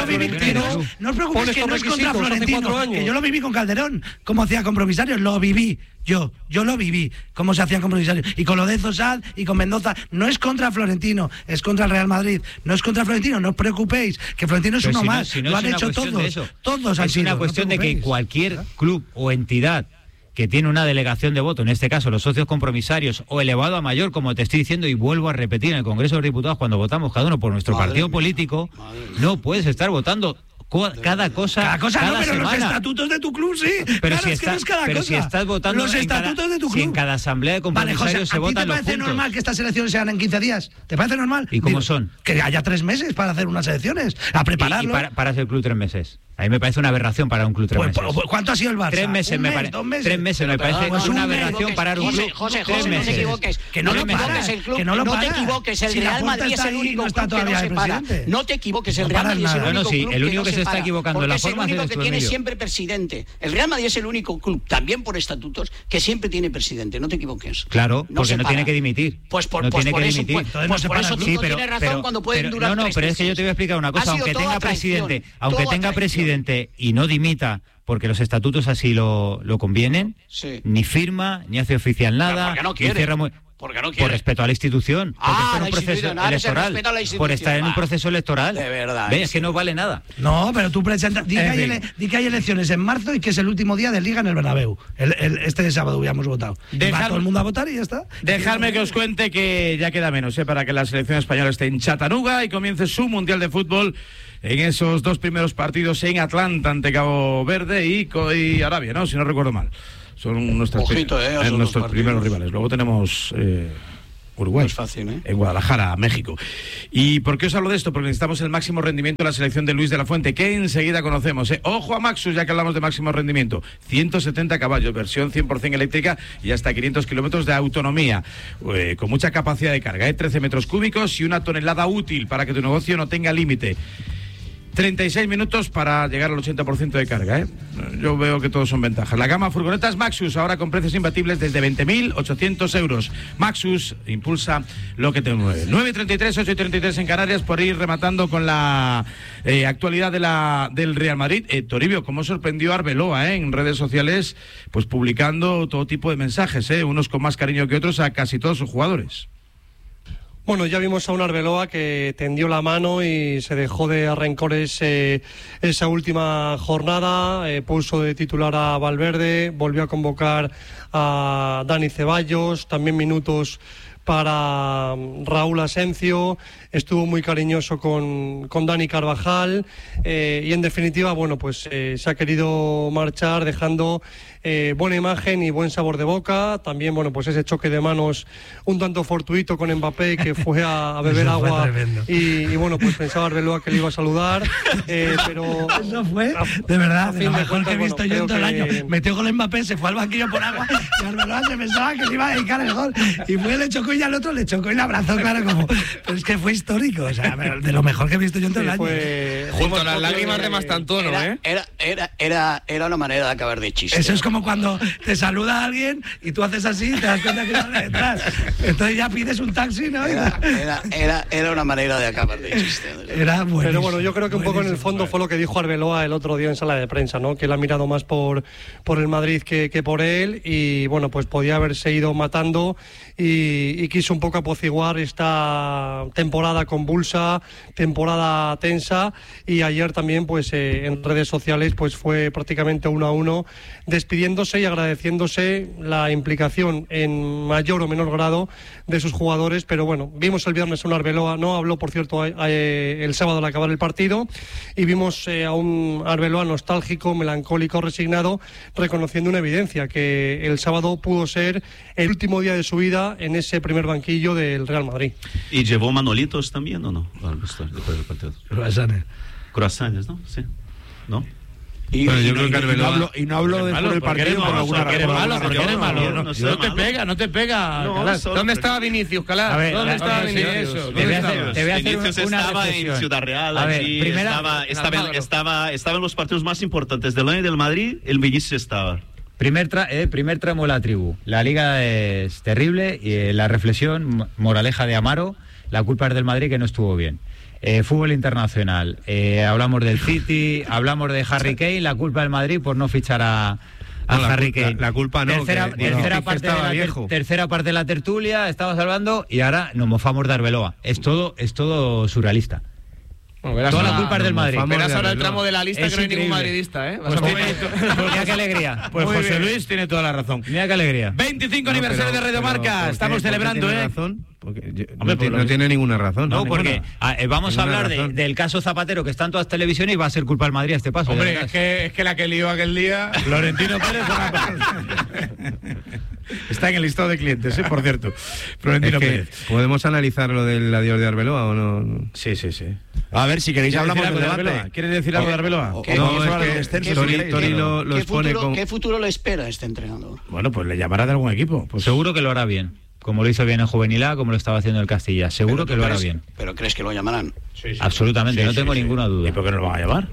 No os preocupéis que no es contra Florentino, que yo lo viví con Calderón, cómo hacía compromisarios, lo viví. Yo lo viví, cómo se hacían compromisarios. Y con lo de Zosad y con Mendoza, no es contra Florentino, es contra el Real Madrid. No es contra Florentino, no os preocupéis, que Florentino es uno más. Lo han hecho todos. Todos han sido. Es una cuestión de que cualquier club o entidad que tiene una delegación de voto, en este caso los socios compromisarios o elevado a mayor, como te estoy diciendo y vuelvo a repetir, en el Congreso de los Diputados, cuando votamos cada uno por nuestro partido político, no puedes estar votando cada cosa no, pero semana. Los estatutos de tu club sí. Pero, claro, si estás votando los estatutos de tu club. Si en cada asamblea de compromisarios se votan los puntos. ¿Te parece normal que estas elecciones sean en 15 días? ¿Te parece normal? ¿Y cómo son? Que haya 3 meses para hacer unas elecciones, a prepararlo. ¿Y para hacer el club 3 meses? A mí me parece una aberración parar un club 3 meses. ¿Cuánto ha sido el Barça? 3 meses me parece. 3 meses me parece una aberración parar un club. José, no te equivoques. Que no lo pares el club. No te equivoques, el Real Madrid es el único club que no se para. No te equivoques, el Real Madrid es el único club el único que se está equivocando la forma es el único que tiene siempre presidente. El Real Madrid es el único club, también por estatutos, que siempre tiene presidente. No te equivoques. Claro, porque no tiene que dimitir. Pues por eso tú no tienes razón cuando pueden durar 3 meses. No, pero es que yo te voy a explicar una cosa. Aunque tenga presidente y no dimita porque los estatutos así lo convienen, ni firma, ni hace oficial nada, no quiere. ni cierra por respeto a la institución, por estar en un proceso electoral. De verdad. ¿Ves? Es que no vale nada. No, pero tú presentas. Di que hay elecciones en marzo y que es el último día de Liga en el Bernabéu. Este sábado hubiéramos votado. Va todo el mundo a votar y ya está. Dejadme que os cuente que ya queda menos para que la selección española esté en Chattanooga y comience su Mundial de Fútbol en esos 2 primeros partidos en Atlanta ante Cabo Verde y Arabia, ¿no? Si no recuerdo mal. Son nuestros primeros rivales. Luego tenemos Uruguay, es fácil, en Guadalajara, México. ¿Y por qué os hablo de esto? Porque necesitamos el máximo rendimiento de la selección de Luis de la Fuente, que enseguida conocemos. Ojo a Maxus, ya que hablamos de máximo rendimiento. 170 caballos, versión 100% eléctrica y hasta 500 kilómetros de autonomía, con mucha capacidad de carga, 13 metros cúbicos y 1 tonelada útil para que tu negocio no tenga límite. 36 minutos para llegar al 80% de carga, Yo veo que todos son ventajas. La gama furgonetas Maxus, ahora con precios imbatibles desde 20.800 euros. Maxus impulsa lo que te mueve. 9:33, 8:33 en Canarias, por ir rematando con la actualidad del Real Madrid. Toribio, ¿cómo sorprendió a Arbeloa en redes sociales? Pues publicando todo tipo de mensajes, unos con más cariño que otros a casi todos sus jugadores. Bueno, ya vimos a un Arbeloa que tendió la mano y se dejó de rencores esa última jornada, puso de titular a Valverde, volvió a convocar a Dani Ceballos, también minutos para Raúl Asencio, estuvo muy cariñoso con Dani Carvajal, y en definitiva, bueno, pues se ha querido marchar dejando buena imagen y buen sabor de boca. También, bueno, pues ese choque de manos un tanto fortuito con Mbappé, que fue a beber agua y bueno, pues pensaba Arbeloa que le iba a saludar, pero eso fue de verdad de lo mejor que he visto yo en todo el año. Metió con Mbappé, se fue al banquillo por agua y Arbeloa se pensaba que le iba a dedicar el gol y fue, le chocó y al otro le chocó y le abrazó, claro, como, pero es que fue histórico, o sea, de lo mejor que he visto yo en todo el año. Junto a las lágrimas de Mastantuono, era una manera de acabar de chiste. Eso es como cuando te saluda a alguien y tú haces así y te das cuenta que viene detrás. Entonces ya pides un taxi, ¿no? Era una manera de acabar de chiste. Era buenísimo. Pero bueno, yo creo que un poco en el fondo fue lo que dijo Arbeloa el otro día en sala de prensa, ¿no? Que él ha mirado más por el Madrid que por él, y bueno, pues podía haberse ido matando y quiso un poco apaciguar esta temporada convulsa, temporada tensa, y ayer también pues en redes sociales pues fue prácticamente 1-1, despidiéndose y agradeciéndose la implicación en mayor o menor grado de sus jugadores. Pero bueno, vimos el viernes a un Arbeloa, no habló por cierto el sábado al acabar el partido, y vimos a un Arbeloa nostálgico, melancólico, resignado, reconociendo una evidencia, que el sábado pudo ser el último día de su vida en ese primer banquillo del Real Madrid. ¿Y llevó manolitos también o no? Después del partido. Croissants, ¿no? Sí. ¿No? Bueno, yo creo que Arbeloa... no hablo después del partido por alguna razón. ¿Por qué eres malo? No te pega. ¿Dónde estaba Vinicius, Calá? ¿Dónde estaba Vinicius? Te voy a hacer Vinicius estaba en Ciudad Real, allí estaba en los partidos más importantes del año y del Madrid, el Vinicius estaba. Primer tramo de la tribu. La Liga es terrible y la reflexión, moraleja de Amaro, la culpa es del Madrid que no estuvo bien. Fútbol internacional, hablamos del City, hablamos de Harry Kane, la culpa del Madrid por no fichar a Harry Kane. La culpa no, tercera parte de la tertulia, estabas hablando y ahora nos mofamos de Arbeloa. Es todo surrealista. Bueno, toda la culpa es del Madrid. Verás ahora el tramo de la lista, que no hay ningún madridista, ¿eh? Pues mira qué alegría. Pues José Luis tiene toda la razón. Mira qué alegría. 25 aniversario de Radio Marca. Estamos celebrando, ¿tiene razón? No tiene ninguna razón. No, porque vamos a hablar del caso Zapatero, que está en todas las televisiones, y va a ser culpa del Madrid a este paso. Hombre, es que la que lió aquel día... Florentino Pérez... Está en el listado de clientes, por cierto. Florentino Pérez. ¿Podemos analizar lo del adiós de Arbeloa o no? Sí. A ver, si queréis hablamos del debate. ¿Quieres decir algo de Arbeloa? ¿Qué futuro le espera a este entrenador? Bueno, pues le llamará de algún equipo. Pues seguro que lo hará bien. Como lo hizo bien en Juvenil A, como lo estaba haciendo el Castilla. Seguro que lo hará bien. ¿Pero crees que lo llamarán? Sí. Absolutamente, no tengo ninguna duda. ¿Y por qué no lo van a llamar?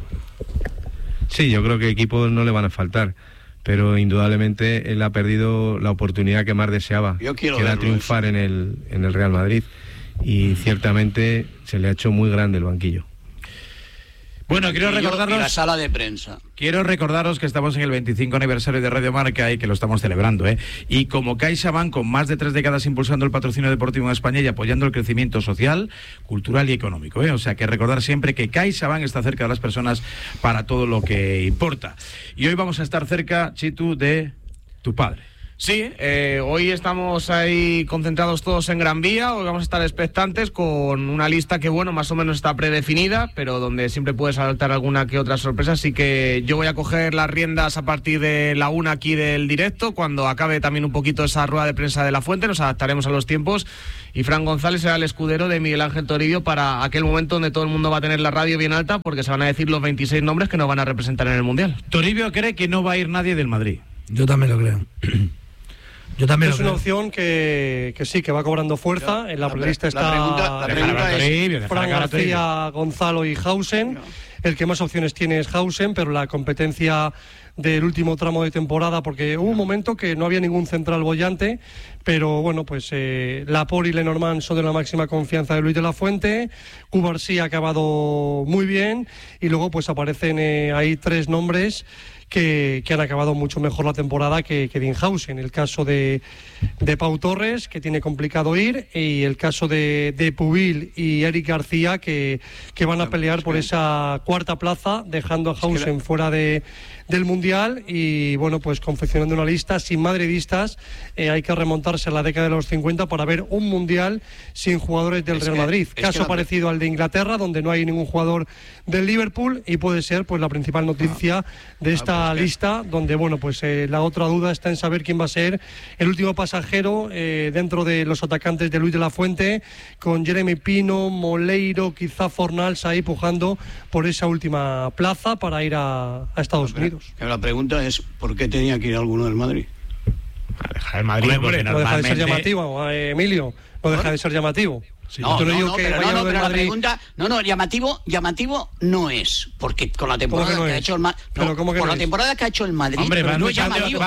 Sí, yo creo que equipos no le van a faltar, pero indudablemente él ha perdido la oportunidad que más deseaba, que era triunfar en el Real Madrid, y ciertamente se le ha hecho muy grande el banquillo. Bueno, quiero recordaros... Y la sala de prensa. Quiero recordaros que estamos en el 25 aniversario de Radio Marca y que lo estamos celebrando, ¿eh? Y como CaixaBank, con más de 3 décadas impulsando el patrocinio deportivo en España y apoyando el crecimiento social, cultural y económico, ¿eh? O sea, que recordar siempre que CaixaBank está cerca de las personas para todo lo que importa. Y hoy vamos a estar cerca, Chitu, de tu padre. Sí, hoy estamos ahí concentrados todos en Gran Vía. Hoy vamos a estar expectantes con una lista que, bueno, más o menos está predefinida, pero donde siempre puede saltar alguna que otra sorpresa. Así que yo voy a coger las riendas a partir de la 1 aquí del directo. Cuando acabe también un poquito esa rueda de prensa de La Fuente, nos adaptaremos a los tiempos. Y Fran González será el escudero de Miguel Ángel Toribio para aquel momento donde todo el mundo va a tener la radio bien alta, porque se van a decir los 26 nombres que nos van a representar en el Mundial. Toribio cree que no va a ir nadie del Madrid. Yo también lo creo. Es una opción que sí, que va cobrando fuerza. En la lista está Fran García, Gonzalo y Hausen. El que más opciones tiene es Hausen, pero la competencia del último tramo de temporada, porque hubo un momento que no había ningún central boyante, pero bueno, pues Laporte y Lenormand son de la máxima confianza de Luis de la Fuente. Cubarsí ha acabado muy bien, y luego pues aparecen ahí 3 nombres que han acabado mucho mejor la temporada que Dinhausen. El caso de Pau Torres, que tiene complicado ir, y el caso de Pubil y Eric García, que van a pelear por esa 4ª plaza, dejando a Hausen fuera de del Mundial y bueno, pues confeccionando una lista sin madridistas. Hay que remontarse a la década de los 50 para ver un Mundial sin jugadores del Real Madrid. Caso parecido al de Inglaterra, donde no hay ningún jugador del Liverpool, y puede ser pues la principal noticia de esta lista, donde bueno, pues la otra duda está en saber quién va a ser el último pasajero dentro de los atacantes de Luis de la Fuente, con Jeremy Pino, Moleiro, quizá Fornals ahí pujando por esa última plaza para ir a Estados Unidos. La pregunta es, ¿por qué tenía que ir alguno del Madrid? A dejar el Madrid, porque no deja de ser llamativo, Emilio, no deja de ser llamativo. Sí, pero la pregunta, llamativo no es, porque con la temporada que ha hecho el Madrid, la temporada que ha hecho el Madrid, hombre, no es llamativo.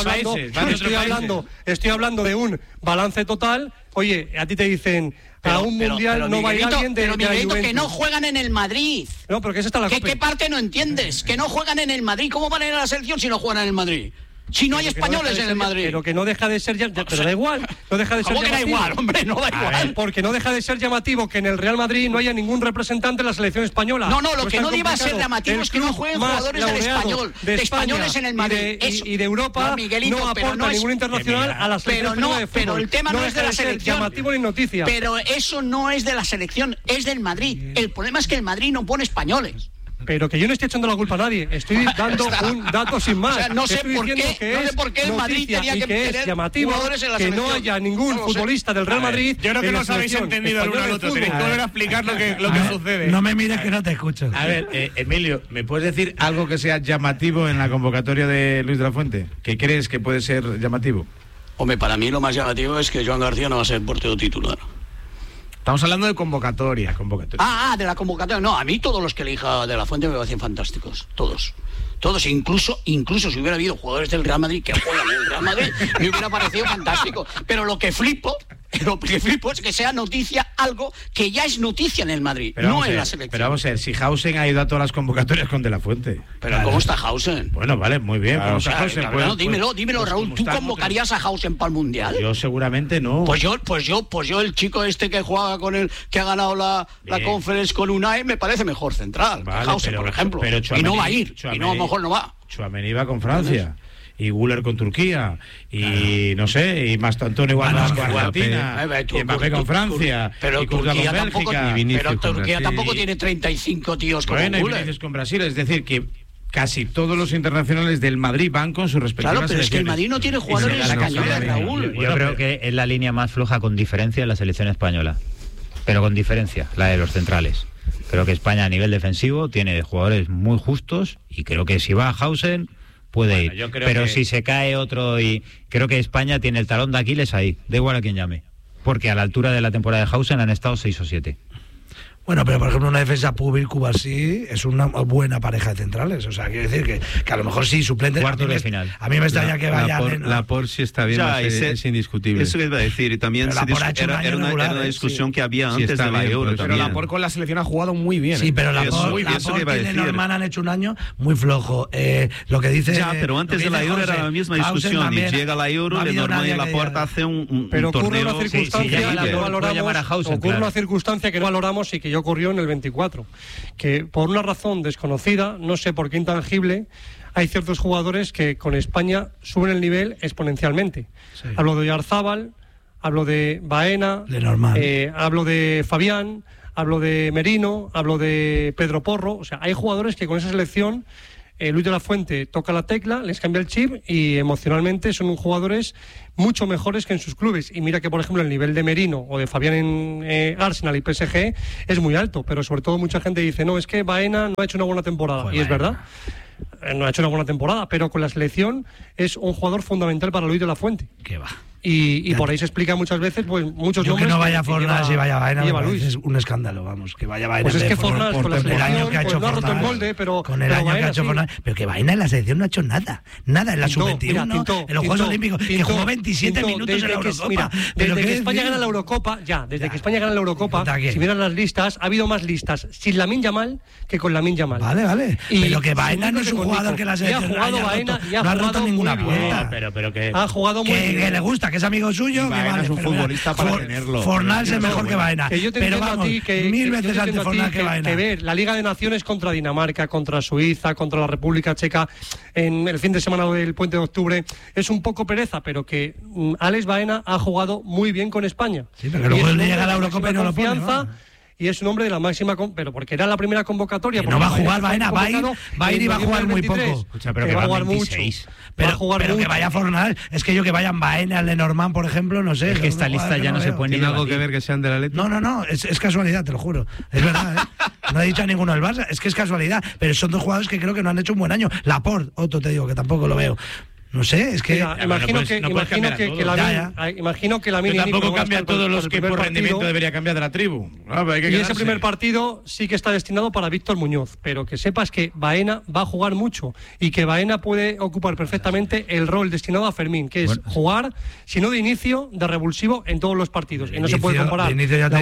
Estoy hablando de un balance total. Oye, a ti te dicen a un mundial no va a ir alguien de Miguelito, que no juegan en el Madrid. No, pero que esa está la Copa. ¿Qué parte no entiendes? Que no juegan en el Madrid. ¿Cómo van a ir a la selección si no juegan en el Madrid? Si no hay españoles en el Madrid. Pero que no deja de ser pero da igual, no deja de ser llamativo. ¿Cómo que da igual, hombre? No da igual. Porque no deja de ser llamativo que en el Real Madrid no haya ningún representante de la selección española. No, lo que no deba ser llamativo es que no jueguen jugadores del español, de españoles en el Madrid. Y de Europa no aporta ningún internacional a la selección de fútbol. Pero el tema no es de la selección. Llamativo ni noticia. Pero eso no es de la selección, es del Madrid. El problema es que el Madrid no pone españoles. Pero que yo no estoy echando la culpa a nadie, estoy dando un dato sin más. O sea, no sé por qué el Madrid tenía que tener llamativo jugadores en la que selección. No haya ningún futbolista del Real Madrid. Yo creo que no os habéis entendido el uno al otro. Tenéis que volver a explicar lo que sucede. No me mires que no te escucho. A ver, Emilio, ¿me puedes decir algo que sea llamativo en la convocatoria de Luis de la Fuente? ¿Qué crees que puede ser llamativo? Hombre, para mí lo más llamativo es que Joan García no va a ser portero titular. Estamos hablando de convocatoria. De la convocatoria. No, a mí todos los que elija de la Fuente me parecen fantásticos. Todos, incluso si hubiera habido jugadores del Real Madrid que juegan en el Real Madrid, me hubiera parecido fantástico. Pero lo que flipo es que sea noticia algo que ya es noticia en el Madrid, no en la selección. Pero vamos a ver, si Hausen ha ido a todas las convocatorias con De la Fuente. Pero ¿cómo está Hausen? Bueno, vale, muy bien. Claro, dímelo, Raúl, ¿tú convocarías a Hausen para el Mundial? Yo seguramente no. Pues yo el chico este que juega con él, que ha ganado la Conference con Unai, me parece mejor central. Vale, Hausen, por ejemplo. Y no va a ir, y no, a lo mejor no va. Tchouaméni va con Francia. Y Güler con Turquía, y no sé, y Mastantuono igual con Argentina, y Mbappé con Francia, pero y Turquía con Bélgica. Pero Turquía tampoco tiene 35 tíos como Güler. Y Vinicius con Brasil, es decir, que casi todos los internacionales del Madrid van con sus respectivas selecciones. Claro, pero es que el Madrid no tiene jugadores de cañones, Raúl. Yo creo que es la línea más floja con diferencia en la selección española, pero con diferencia, la de los centrales. Creo que España a nivel defensivo tiene jugadores muy justos y creo que si va a Hausen puede ir, pero si se cae otro, y creo que España tiene el talón de Aquiles ahí, da igual a quien llame, porque a la altura de la temporada de Hausen han estado 6 o 7. Bueno, pero por ejemplo una defensa Pubil-Kubasí es una buena pareja de centrales, o sea, quiero decir que a lo mejor sí, suplente. Cuartos de final. A mí me extraña que vayan. La Por sí está bien, es indiscutible. Eso que iba a decir, y también era una discusión que había antes de la Euro. Pero la Por con la selección ha jugado muy bien. Sí, pero la Por y Norman han hecho un año muy flojo. Lo que dice. Ya, pero antes de la Euro era la misma discusión, y llega la Euro, Norman y Laporta hace un torneo. Pero ocurre una circunstancia que no valoramos y que ya ocurrió en el 24, que por una razón desconocida, no sé por qué intangible, hay ciertos jugadores que con España suben el nivel exponencialmente. Sí. Hablo de Oyarzábal, hablo de Baena, hablo de Fabián, hablo de Merino, hablo de Pedro Porro. O sea, hay jugadores que con esa selección Luis de la Fuente toca la tecla, les cambia el chip y emocionalmente son jugadores mucho mejores que en sus clubes. Y mira que, por ejemplo, el nivel de Merino o de Fabián en Arsenal y PSG es muy alto, pero sobre todo mucha gente dice, no, es que Baena no ha hecho una buena temporada. Pues y es verdad, no ha hecho una buena temporada, pero con la selección es un jugador fundamental para Luis de la Fuente. ¿Qué va? Y por ahí se explica muchas veces, pues muchos nombres. Que no vaya Fornals y vaya Baena, es un escándalo, vamos, que vaya Baena. Pues es que Fornals con la selección que ha hecho no ha roto el molde, pero con el año que ha hecho Fornals, pero que Baena en la selección no ha hecho nada en la sub-21, en los Juegos Olímpicos, que jugó 27 minutos en la Eurocopa. Mira, desde que España gana la Eurocopa, que España gana la Eurocopa, si miras las listas, ha habido más listas sin Lamine Yamal que con Lamine Yamal. Vale, pero que Baena no es un jugador que la selección no ha roto ninguna puerta. Pero que ha jugado muy bien. Que le gusta, que es amigo suyo, que Baena vale, es un pero futbolista para tenerlo. Fornals es mejor que Baena. Que yo te Pero entiendo vamos, a ti que, mil que veces yo te antes entiendo a ti Fornals que Baena. que ver la Liga de Naciones contra Dinamarca, contra Suiza, contra la República Checa en el fin de semana del Puente de Octubre es un poco pereza, pero que Alex Baena ha jugado muy bien con España. Sí, pero luego él llega a la Eurocopa y no lo pone, confianza, y es un hombre de la máxima, pero porque era la primera convocatoria. No va a jugar Baena, va a ir y va a jugar muy poco. Escucha, pero que va a va jugar 26. mucho. Pero que vaya Fornals, es que yo que vayan Baena, Lenormand, por ejemplo, no sé. Es que esta lista ya no se puede ni ¿Tiene algo debatir. que ver que sean de la Atlético? No, es casualidad, te lo juro. Es verdad, ¿eh? No he dicho a ninguno del Barça, es que es casualidad. Pero son dos jugadores que creo que no han hecho un buen año. Laporte, otro te digo, que tampoco lo veo. No sé, es que... Mira, imagino que la Mini tampoco cambia todos los que por rendimiento debería cambiar de la tribu. Y ese primer partido sí que está destinado para Víctor Muñoz, pero que sepas que Baena va a jugar mucho y que Baena puede ocupar perfectamente el rol destinado a Fermín, que es jugar, si no de inicio, de revulsivo en todos los partidos. Y no se puede comparar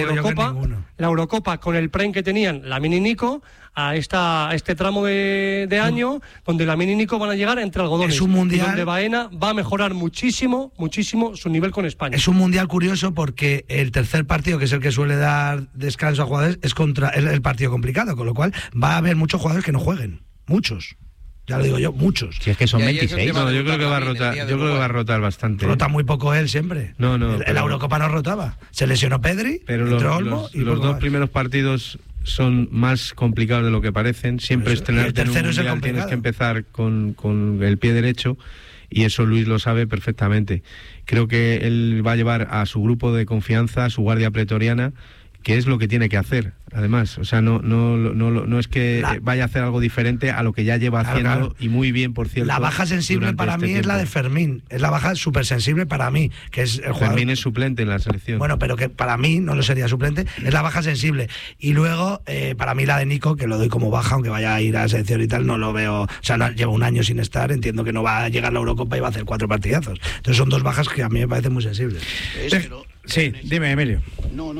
la Eurocopa con el prem que tenían la Mini Nico a este tramo de año donde la Mini Nico van a llegar entre algodones. Es un mundial donde Baena va a mejorar muchísimo su nivel con España. Es un mundial curioso porque el tercer partido, que es el que suele dar descanso a jugadores, es el partido complicado, con lo cual va a haber muchos jugadores que no jueguen. Muchos. Ya lo digo yo, muchos. Si es que son 26. No, yo creo que va a rotar. Yo creo que va a rotar bastante. Rota muy poco él siempre. No. En la Eurocopa no rotaba. Se lesionó Pedri, pero entró Olmo y los dos primeros partidos son más complicados de lo que parecen. Siempre es tener un mundial, tienes que empezar con el pie derecho. Y eso Luis lo sabe perfectamente. Creo que él va a llevar a su grupo de confianza, a su guardia pretoriana, que es lo que tiene que hacer, además. O sea, no es que vaya a hacer algo diferente a lo que ya lleva haciendo, y muy bien, por cierto. La baja sensible para mí es la de Fermín. Es la baja súper sensible para mí, que es el jugador. Fermín es suplente en la selección. Bueno, pero que para mí no lo sería suplente, es la baja sensible. Y luego, para mí la de Nico, que lo doy como baja, aunque vaya a ir a la selección y tal, no lo veo. O sea, lleva un año sin estar, entiendo que no va a llegar a la Eurocopa y va a hacer 4 partidazos. Entonces son dos bajas que a mí me parecen muy sensibles. Sí, dime, Emilio. No,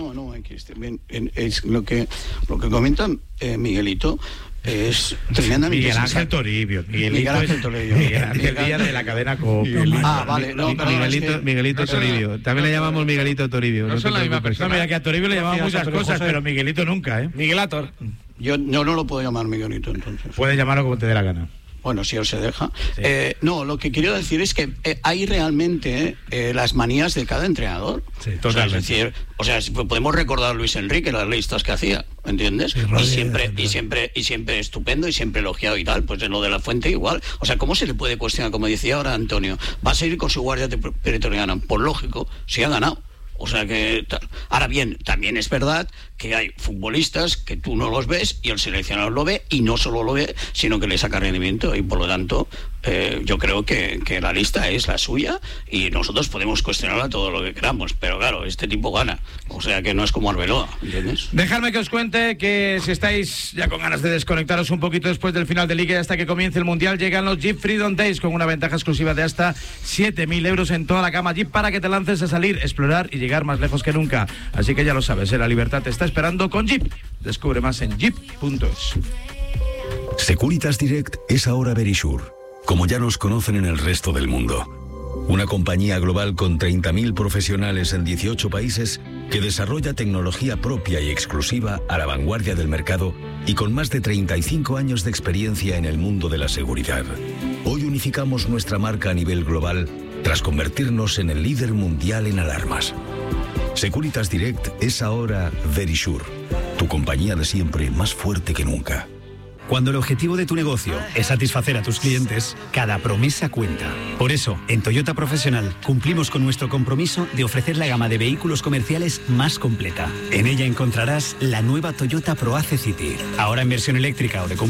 es lo que comenta Miguelito. Es tremendamente Miguel Ángel Toribio. Miguel Ángel Díaz de la cadena COPE. Vale. Miguelito Toribio. También le llamamos Miguelito Toribio. No son la misma persona. Mira, que a Toribio le llamamos muchas cosas, pero Miguelito nunca, ¿eh? Miguelator. Yo no lo puedo llamar Miguelito, entonces. Puedes llamarlo como te dé la gana. Bueno, si él se deja. Sí. No, lo que quiero decir es que hay realmente las manías de cada entrenador. Sí, totalmente. O sea, podemos recordar a Luis Enrique, las listas que hacía, ¿entiendes? Sí, y siempre estupendo y siempre elogiado y tal. Pues en lo de la Fuente igual. O sea, ¿cómo se le puede cuestionar? Como decía ahora Antonio, va a seguir con su guardia pretoriana. Por lógico, si ha ganado. O sea que... Ahora bien, también es verdad que hay futbolistas que tú no los ves y el seleccionador lo ve, y no solo lo ve, sino que le saca rendimiento, y por lo tanto yo creo que la lista es la suya y nosotros podemos cuestionarla todo lo que queramos, pero claro, este tipo gana. O sea que no es como Arbeloa, ¿entiendes? Dejadme que os cuente que si estáis ya con ganas de desconectaros un poquito después del final de Liga y hasta que comience el Mundial, llegan los Jeep Freedom Days con una ventaja exclusiva de hasta 7.000 euros en toda la gama Jeep para que te lances a salir, explorar y llegar más lejos que nunca. Así que ya lo sabes, la libertad te está esperando con Jeep. Descubre más en jeep.es. Securitas Direct es ahora Verisure, como ya nos conocen en el resto del mundo. Una compañía global con 30.000 profesionales en 18 países que desarrolla tecnología propia y exclusiva a la vanguardia del mercado y con más de 35 años de experiencia en el mundo de la seguridad. Hoy unificamos nuestra marca a nivel global tras convertirnos en el líder mundial en alarmas. Securitas Direct es ahora Verisure, tu compañía de siempre más fuerte que nunca. Cuando el objetivo de tu negocio es satisfacer a tus clientes, cada promesa cuenta. Por eso, en Toyota Profesional cumplimos con nuestro compromiso de ofrecer la gama de vehículos comerciales más completa. En ella encontrarás la nueva Toyota ProAce City, ahora en versión eléctrica o de combustión